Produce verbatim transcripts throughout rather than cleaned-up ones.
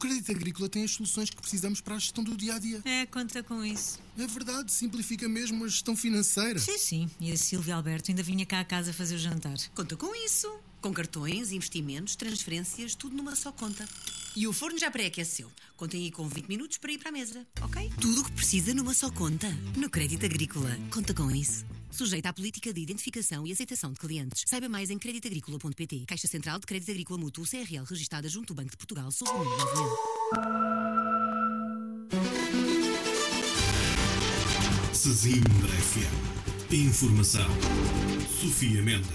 Crédito Agrícola tem as soluções que precisamos para a gestão do dia-a-dia. É, conta com isso. É verdade, simplifica mesmo a gestão financeira. Sim, sim. E a Silvia Alberto ainda vinha cá a casa fazer o jantar. Conta com isso. Com cartões, investimentos, transferências, tudo numa só conta. E o forno já pré-aqueceu. Contem aí com vinte minutos para ir para a mesa, ok? Tudo o que precisa numa só conta. No Crédito Agrícola. Conta com isso. Sujeita à política de identificação e aceitação de clientes. Saiba mais em crédito agrícola ponto pt. Caixa Central de Crédito Agrícola Mútuo C R L, registada junto ao Banco de Portugal, sob o número nove mil. Sesimbra F M. Informação. Sofia Mendes.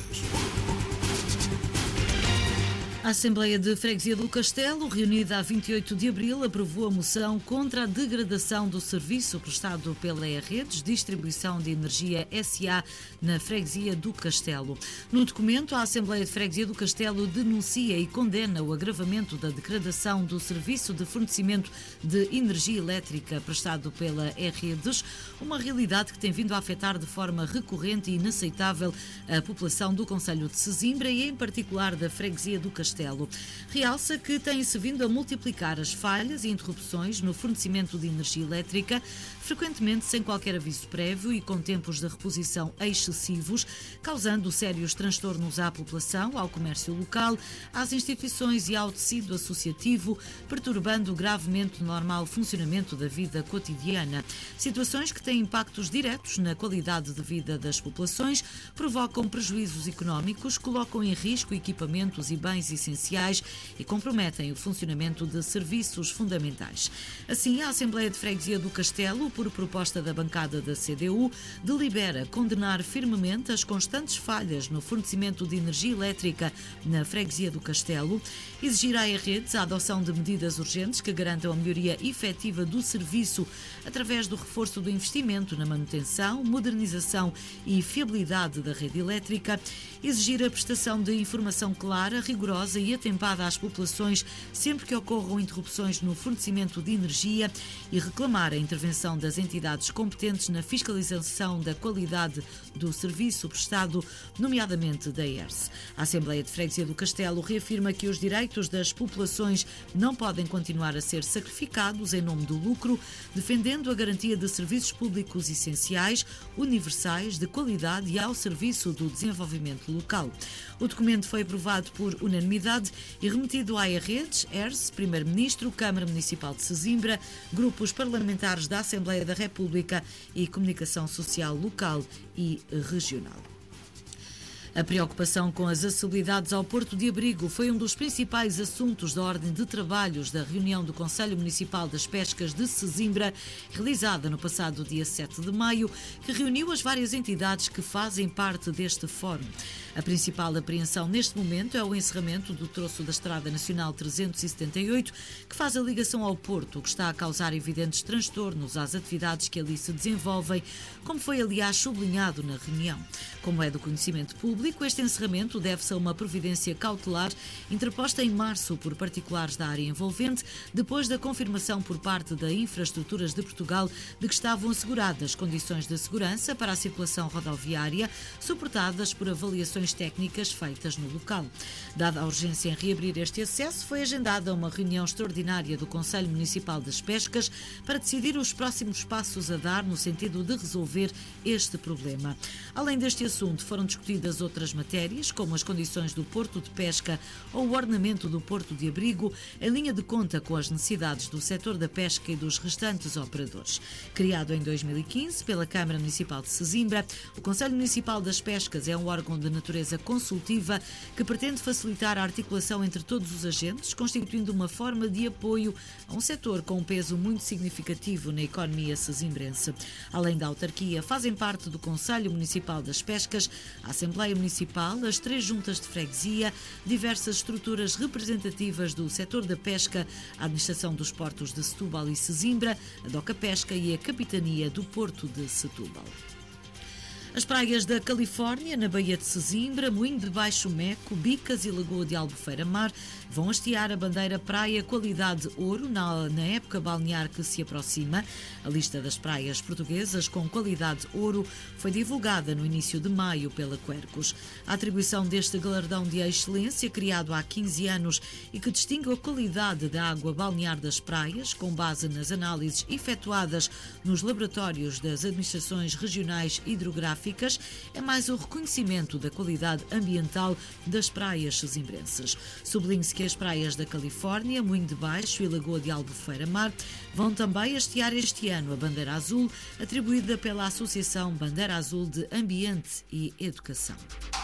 A Assembleia de Freguesia do Castelo, reunida a vinte e oito de abril, aprovou a moção contra a degradação do serviço prestado pela E-Redes Distribuição de Energia S A na Freguesia do Castelo. No documento, a Assembleia de Freguesia do Castelo denuncia e condena o agravamento da degradação do serviço de fornecimento de energia elétrica prestado pela E-Redes, uma realidade que tem vindo a afetar de forma recorrente e inaceitável a população do concelho de Sesimbra e, em particular, da Freguesia do Castelo. Realça que tem-se vindo a multiplicar as falhas e interrupções no fornecimento de energia elétrica, frequentemente sem qualquer aviso prévio e com tempos de reposição excessivos, causando sérios transtornos à população, ao comércio local, às instituições e ao tecido associativo, perturbando gravemente o normal funcionamento da vida cotidiana. Situações que têm impactos diretos na qualidade de vida das populações, provocam prejuízos económicos, colocam em risco equipamentos e bens essenciais e comprometem o funcionamento de serviços fundamentais. Assim, a Assembleia de Freguesia do Castelo, por proposta da bancada da C D U, delibera condenar firmemente as constantes falhas no fornecimento de energia elétrica na Freguesia do Castelo, exigir à E-Redes a adoção de medidas urgentes que garantam a melhoria efetiva do serviço através do reforço do investimento na manutenção, modernização e fiabilidade da rede elétrica, exigir a prestação de informação clara, rigorosa e atempada às populações sempre que ocorram interrupções no fornecimento de energia e reclamar a intervenção das entidades competentes na fiscalização da qualidade do serviço prestado, nomeadamente da E R S. A Assembleia de Freguesia do Castelo reafirma que os direitos das populações não podem continuar a ser sacrificados em nome do lucro, defendendo a garantia de serviços públicos essenciais, universais, de qualidade e ao serviço do desenvolvimento local. O documento foi aprovado por unanimidade e remetido à E-Redes, E R S, Primeiro-Ministro, Câmara Municipal de Sesimbra, grupos parlamentares da Assembleia da República e Comunicação Social Local e Regional. A preocupação com as acessibilidades ao Porto de Abrigo foi um dos principais assuntos da ordem de trabalhos da reunião do Conselho Municipal das Pescas de Sesimbra, realizada no passado dia sete de maio, que reuniu as várias entidades que fazem parte deste fórum. A principal apreensão neste momento é o encerramento do troço da Estrada Nacional trezentos e setenta e oito, que faz a ligação ao Porto, o que está a causar evidentes transtornos às atividades que ali se desenvolvem, como foi aliás sublinhado na reunião. Como é do conhecimento público, este encerramento deve-se a uma providência cautelar interposta em março por particulares da área envolvente, depois da confirmação por parte da Infraestruturas de Portugal de que estavam asseguradas condições de segurança para a circulação rodoviária, suportadas por avaliações técnicas feitas no local. Dada a urgência em reabrir este acesso, foi agendada uma reunião extraordinária do Conselho Municipal das Pescas para decidir os próximos passos a dar no sentido de resolver este problema. Além deste assunto, foram discutidas outras matérias, como as condições do Porto de Pesca ou o ordenamento do Porto de Abrigo, em linha de conta com as necessidades do setor da pesca e dos restantes operadores. Criado em dois mil e quinze pela Câmara Municipal de Sesimbra, o Conselho Municipal das Pescas é um órgão de natureza consultiva que pretende facilitar a articulação entre todos os agentes, constituindo uma forma de apoio a um setor com um peso muito significativo na economia sesimbrense. Além da autarquia, fazem parte do Conselho Municipal das Pescas, a Assembleia Municipal, as três juntas de freguesia, diversas estruturas representativas do setor da pesca, a Administração dos Portos de Setúbal e Sesimbra, a Doca Pesca e a Capitania do Porto de Setúbal. As praias da Califórnia, na Baía de Sesimbra, Moinho de Baixo Meco, Bicas e Lagoa de Albufeira Mar vão hastear a bandeira Praia Qualidade Ouro na, na época balnear que se aproxima. A lista das praias portuguesas com qualidade ouro foi divulgada no início de maio pela Quercus. A atribuição deste galardão de excelência, criado há quinze anos e que distingue a qualidade da água balnear das praias, com base nas análises efetuadas nos laboratórios das administrações regionais hidrográficas, é mais o reconhecimento da qualidade ambiental das praias sesimbrenses. Sublinhe-se que as praias da Califórnia, Moinho de Baixo e Lagoa de Albufeira Mar vão também hastear este ano a Bandeira Azul, atribuída pela Associação Bandeira Azul de Ambiente e Educação.